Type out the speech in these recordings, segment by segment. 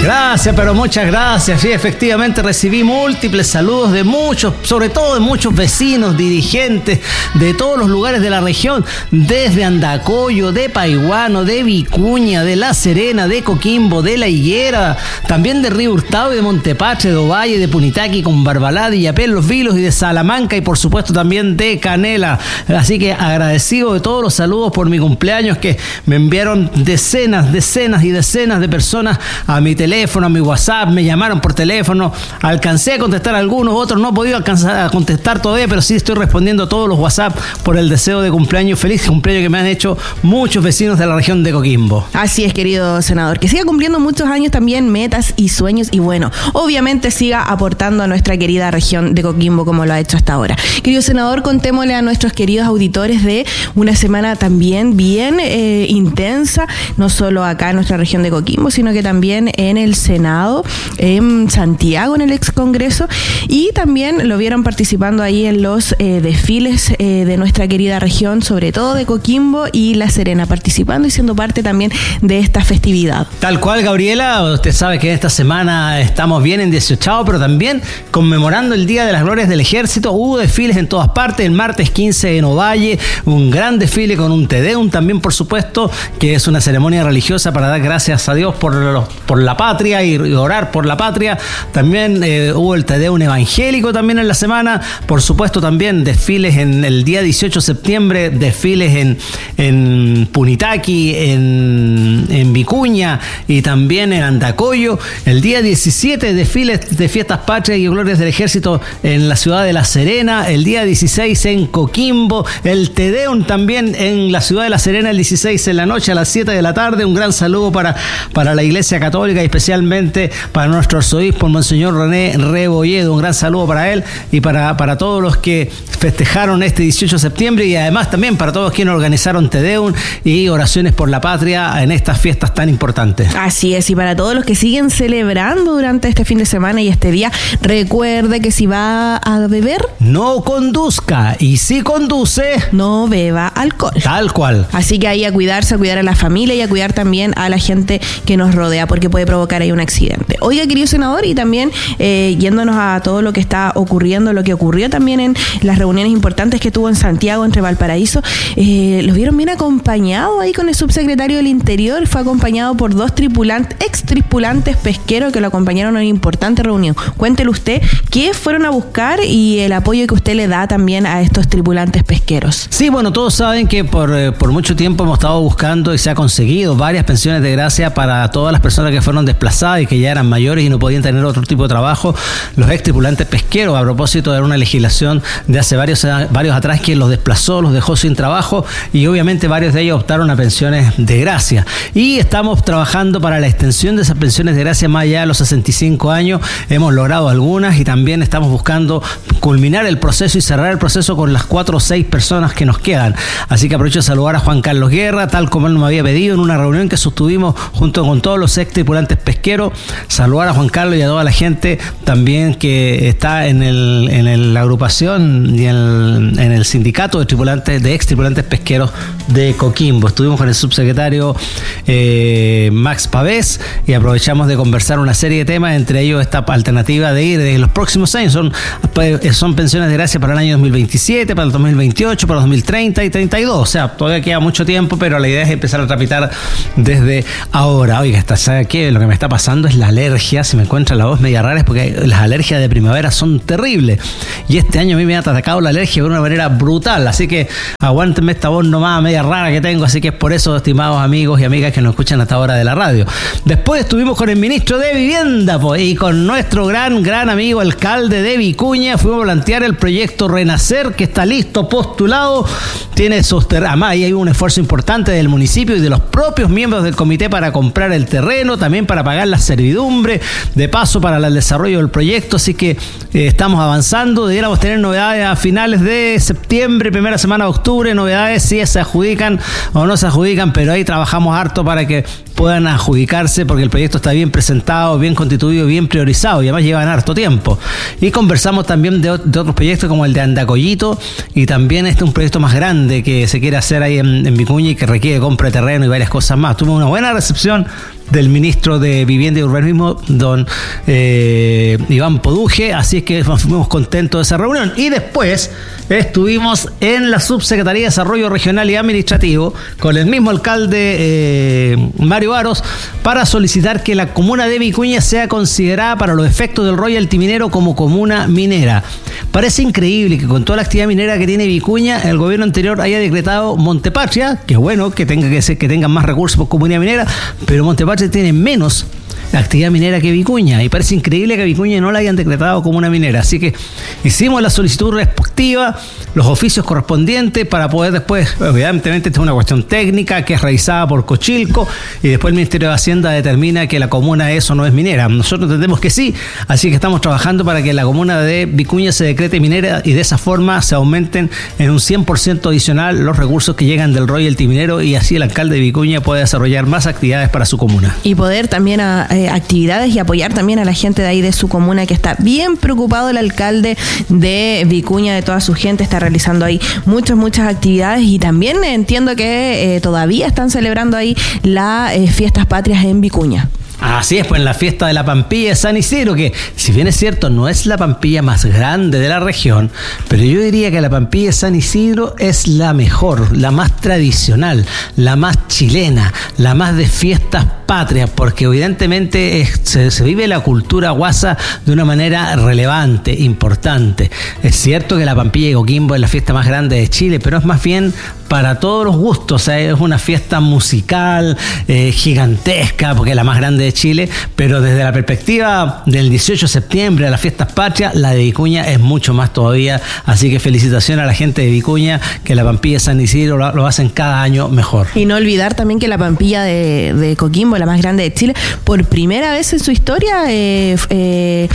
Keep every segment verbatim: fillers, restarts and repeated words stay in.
Gracias, pero muchas gracias. Sí, efectivamente recibí múltiples saludos de muchos, sobre todo de muchos vecinos, dirigentes de todos los lugares de la región, desde Andacollo, de Paihuano, de Vicuña, de La Serena, de Coquimbo, de La Higuera, también de Río Hurtado y de Montepatri, de Ovalle, de Punitaqui, con Barbalá, de Illapel, Los Vilos y de Salamanca y por supuesto también de Canela. Así que agradecido de todos los saludos por mi cumpleaños que me enviaron decenas, decenas y decenas de personas a mi teléfono. teléfono, a mi WhatsApp, me llamaron por teléfono, alcancé a contestar a algunos, otros no he podido alcanzar a contestar todavía, pero sí estoy respondiendo a todos los WhatsApp por el deseo de cumpleaños, feliz cumpleaños que me han hecho muchos vecinos de la región de Coquimbo. Así es, querido senador, que siga cumpliendo muchos años también, metas y sueños, y bueno, obviamente siga aportando a nuestra querida región de Coquimbo como lo ha hecho hasta ahora. Querido senador, contémosle a nuestros queridos auditores de una semana también bien eh, intensa, no solo acá en nuestra región de Coquimbo, sino que también en el Senado, en Santiago, en el ex Congreso, y también lo vieron participando ahí en los eh, desfiles eh, de nuestra querida región, sobre todo de Coquimbo y La Serena, participando y siendo parte también de esta festividad. Tal cual, Gabriela, usted sabe que esta semana estamos bien en dieciocho, pero también conmemorando el Día de las Glorias del Ejército. Hubo desfiles en todas partes, el martes quince en Ovalle, un gran desfile con un Te Deum también, por supuesto, que es una ceremonia religiosa para dar gracias a Dios por, los, por la patria y orar por la patria. También eh, hubo el Te Deum evangélico también en la semana, por supuesto también desfiles en el día dieciocho de septiembre, desfiles en, en Punitaqui, en, en Vicuña y también en Andacollo. El día diecisiete desfiles de fiestas patrias y glorias del ejército en la ciudad de La Serena, el día dieciséis en Coquimbo, el Te Deum también en la ciudad de La Serena el dieciséis en la noche a las siete de la tarde. Un gran saludo para, para la Iglesia Católica y especialmente para nuestro arzobispo, Monseñor René Rebolledo. Un gran saludo para él y para, para todos los que festejaron este dieciocho de septiembre y además también para todos quienes organizaron Te Deum y oraciones por la patria en estas fiestas tan importantes. Así es, y para todos los que siguen celebrando durante este fin de semana y este día, recuerde que si va a beber, no conduzca, y si conduce, no beba alcohol. Tal cual. Así que ahí a cuidarse, a cuidar a la familia y a cuidar también a la gente que nos rodea, porque puede provocar ahí un accidente. Oiga, querido senador, y también eh, yéndonos a todo lo que está ocurriendo, lo que ocurrió también en las reuniones importantes que tuvo en Santiago, entre Valparaíso, eh, ¿lo vieron bien acompañado ahí con el subsecretario del Interior? Fue acompañado por dos tripulantes, ex tripulantes pesqueros que lo acompañaron a una importante reunión. Cuéntele usted qué fueron a buscar y el apoyo que usted le da también a estos tripulantes pesqueros. Sí, bueno, todos saben que por, eh, por mucho tiempo hemos estado buscando y se ha conseguido varias pensiones de gracia para todas las personas que fueron desplazadas y que ya eran mayores y no podían tener otro tipo de trabajo. Los ex tripulantes pesqueros, a propósito de una legislación de hace varios, varios atrás que los desplazó, los dejó sin trabajo y obviamente varios de ellos optaron a pensiones de gracia. Y estamos trabajando para la extensión de esas pensiones de gracia más allá de los sesenta y cinco años. Hemos logrado algunas y también estamos buscando culminar el proceso y cerrar el proceso con las cuatro o seis personas que nos quedan. Así que aprovecho de saludar a Juan Carlos Guerra, tal como él me había pedido en una reunión que sostuvimos junto con todos los ex tripulantes pesqueros. Saludar a Juan Carlos y a toda la gente también que está en el en el, la agrupación y en el, en el sindicato de tripulantes, de ex tripulantes pesqueros de Coquimbo. Estuvimos con el subsecretario eh, Max Pavés y aprovechamos de conversar una serie de temas, entre ellos esta alternativa de ir en los próximos años. Son, son pensiones de gracia para el año dos mil veintisiete, para el dos mil veintiocho, para el dos mil treinta y treinta y dos. O sea, todavía queda mucho tiempo, pero la idea es empezar a tramitar desde ahora. Oiga, ¿sabe qué? Lo que me está pasando es la alergia. Si me encuentra la voz media rara es porque las alergias de primavera son terribles. Y este año a mí me ha atacado la alergia de una manera brutal. Así que aguántenme esta voz nomás media rara que tengo. Así que es por eso, estimados amigos y amigas que nos escuchan hasta ahora de la radio. Después estuvimos con el ministro de Vivienda pues, y con nuestro gran, gran amigo alcalde de Vicuña. Fuimos a plantear el proyecto Renacer, que está listo, postulado. Tiene esos terrenos. Además, ahí hay un esfuerzo importante del municipio y de los propios miembros del comité para comprar el terreno, también para pagar la servidumbre, de paso para el desarrollo del proyecto. Así que eh, estamos avanzando. Debiéramos tener novedades a finales de septiembre, primera semana de octubre, novedades si se adjudican o no se adjudican, pero ahí trabajamos harto para que puedan adjudicarse porque el proyecto está bien presentado, bien constituido, bien priorizado y además llevan harto tiempo. Y conversamos también de, de otros proyectos como el de Andacollito y también este es un proyecto más grande que se quiere hacer ahí en, en Vicuña y que requiere compra de terreno y varias cosas más. Tuvo una buena recepción del ministro de Vivienda y Urbanismo, don eh, Iván Poduje, así es que fuimos contentos de esa reunión. Y después estuvimos en la Subsecretaría de Desarrollo Regional y Administrativo con el mismo alcalde eh, Mario Aros para solicitar que la comuna de Vicuña sea considerada para los efectos del royalty minero como comuna minera. Parece increíble que con toda la actividad minera que tiene Vicuña, el gobierno anterior haya decretado Montepatria, que es bueno que tenga que ser, que tengan más recursos por comunidad minera, pero Montepatria tiene menos actividad minera que Vicuña, y parece increíble que Vicuña no la hayan decretado como una minera. Así que hicimos la solicitud respectiva, los oficios correspondientes para poder después, evidentemente esta es una cuestión técnica que es revisada por Cochilco y después el Ministerio de Hacienda determina que la comuna es o no es minera. Nosotros entendemos que sí, así que estamos trabajando para que la comuna de Vicuña se decrete minera y de esa forma se aumenten en un cien por ciento adicional los recursos que llegan del royalty minero, y así el alcalde de Vicuña puede desarrollar más actividades para su comuna. Y poder también a, eh, actividades y apoyar también a la gente de ahí de su comuna, que está bien preocupado el alcalde de Vicuña, de toda su gente, está realizando ahí muchas, muchas actividades, y también entiendo que eh, todavía están celebrando ahí las eh, fiestas patrias en Vicuña. Así es, pues en la fiesta de la Pampilla de San Isidro, que si bien es cierto no es la Pampilla más grande de la región, pero yo diría que la Pampilla de San Isidro es la mejor, la más tradicional, la más chilena, la más de fiestas patrias, porque evidentemente es, se, se vive la cultura guasa de una manera relevante, importante. Es cierto que la Pampilla de Coquimbo es la fiesta más grande de Chile, pero es más bien para todos los gustos. O sea, es una fiesta musical eh, gigantesca, porque es la más grande de Chile, pero desde la perspectiva del dieciocho de septiembre a las fiestas patrias, la de Vicuña es mucho más todavía. Así que felicitaciones a la gente de Vicuña, que la Pampilla de San Isidro lo, lo hacen cada año mejor. Y no olvidar también que la Pampilla de, de Coquimbo, la más grande de Chile, por primera vez en su historia eh, eh,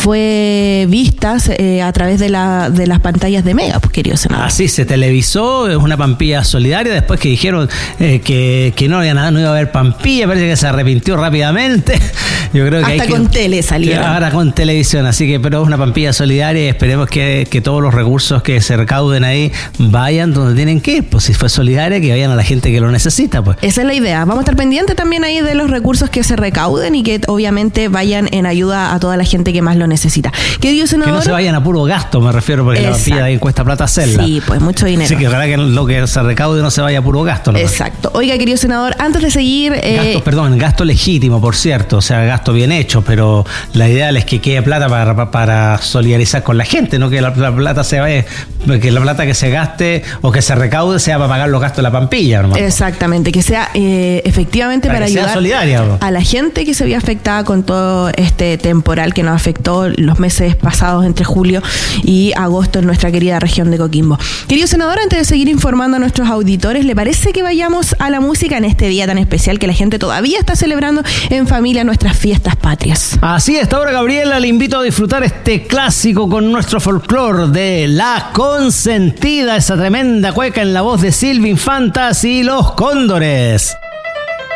fue vista eh, a través de, la, de las pantallas de Mega, pues, querido senador. Así se televisó, es una Pampilla solidaria, después que dijeron eh, que, que no había nada, no iba a haber Pampilla, parece que se arrepintió rápidamente. Yo creo que hasta hay con que, tele salieron. Ahora con televisión, así que pero es una Pampilla solidaria y esperemos que, que todos los recursos que se recauden ahí vayan donde tienen que ir. Pues si fue solidaria, que vayan a la gente que lo necesita, pues. Esa es la idea. Vamos a estar pendientes también ahí de los recursos que se recauden y que obviamente vayan en ayuda a toda la gente que más lo necesita. Querido senador, que no se vayan a puro gasto, me refiero, porque exacto, la Pampilla ahí cuesta plata hacerla. Sí, pues mucho dinero. Así que ojalá que lo que se recaude no se vaya a puro gasto, ¿no? Exacto. Oiga, querido senador, antes de seguir... Eh... Gasto, perdón, gasto legítimo, por cierto, o sea, gasto bien hecho, pero la idea es que quede plata para, para solidarizar con la gente, no que la, la plata se vaya, que la plata que se gaste o que se recaude sea para pagar los gastos de la Pampilla, hermano. Exactamente, que sea eh, efectivamente para, para ayudar solidaria, a la gente que se vio afectada con todo este temporal que nos afectó los meses pasados entre julio y agosto en nuestra querida región de Coquimbo. Querido senador, antes de seguir informando a nuestros auditores, ¿le parece que vayamos a la música en este día tan especial que la gente todavía está celebrando en familia nuestras fiestas patrias? Así es, ahora Gabriela, le invito a disfrutar este clásico con nuestro folclore de La Consentida, esa tremenda cueca en la voz de Silvia Infantas y Los Cóndores.